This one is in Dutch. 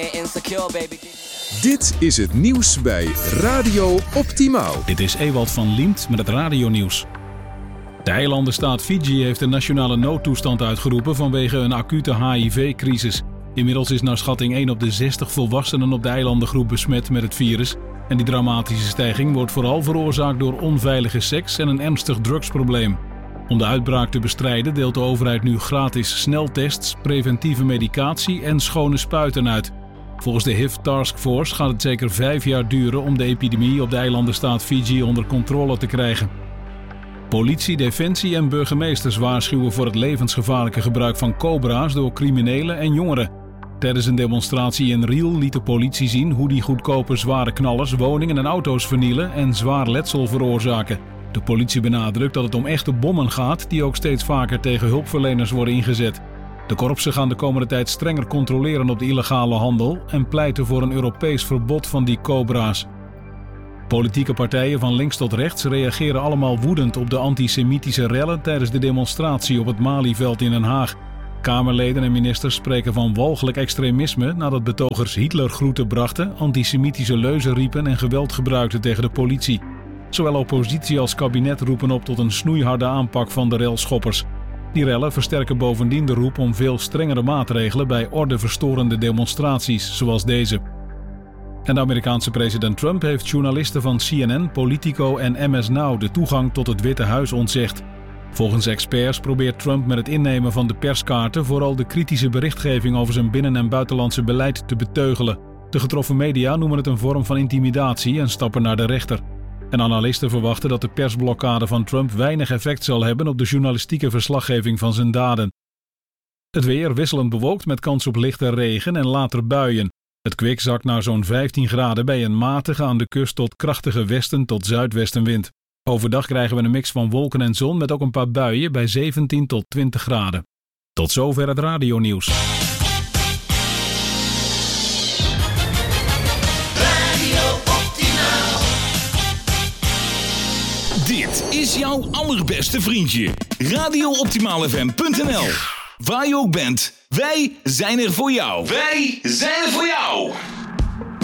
Dit is het nieuws bij Radio Optimaal. Dit is Ewald van Liemt met het radionieuws. De eilandenstaat Fiji heeft een nationale noodtoestand uitgeroepen vanwege een acute HIV-crisis. Inmiddels is naar schatting 1 op de 60 volwassenen op de eilandengroep besmet met het virus. En die dramatische stijging wordt vooral veroorzaakt door onveilige seks en een ernstig drugsprobleem. Om de uitbraak te bestrijden deelt de overheid nu gratis sneltests, preventieve medicatie en schone spuiten uit. Volgens de HIV Task Force gaat het zeker 5 jaar duren om de epidemie op de eilandenstaat Fiji onder controle te krijgen. Politie, defensie en burgemeesters waarschuwen voor het levensgevaarlijke gebruik van cobra's door criminelen en jongeren. Tijdens een demonstratie in Riel liet de politie zien hoe die goedkope zware knallers woningen en auto's vernielen en zwaar letsel veroorzaken. De politie benadrukt dat het om echte bommen gaat die ook steeds vaker tegen hulpverleners worden ingezet. De korpsen gaan de komende tijd strenger controleren op de illegale handel en pleiten voor een Europees verbod van die cobra's. Politieke partijen van links tot rechts reageren allemaal woedend op de antisemitische rellen tijdens de demonstratie op het Malieveld in Den Haag. Kamerleden en ministers spreken van walgelijk extremisme nadat betogers Hitlergroeten brachten, antisemitische leuzen riepen en geweld gebruikten tegen de politie. Zowel oppositie als kabinet roepen op tot een snoeiharde aanpak van de relschoppers. Die rellen versterken bovendien de roep om veel strengere maatregelen bij ordeverstorende demonstraties zoals deze. En de Amerikaanse president Trump heeft journalisten van CNN, Politico en MS Now de toegang tot het Witte Huis ontzegd. Volgens experts probeert Trump met het innemen van de perskaarten vooral de kritische berichtgeving over zijn binnen- en buitenlandse beleid te beteugelen. De getroffen media noemen het een vorm van intimidatie en stappen naar de rechter. En analisten verwachten dat de persblokkade van Trump weinig effect zal hebben op de journalistieke verslaggeving van zijn daden. Het weer wisselend bewolkt met kans op lichte regen en later buien. Het kwik zakt naar zo'n 15 graden bij een matige aan de kust tot krachtige westen tot zuidwestenwind. Overdag krijgen we een mix van wolken en zon met ook een paar buien bij 17 tot 20 graden. Tot zover het radionieuws. Radio Optimaal. Dit is jouw allerbeste vriendje. RadioOptimaalFM.nl. Waar je ook bent, wij zijn er voor jou. Wij zijn er voor jou.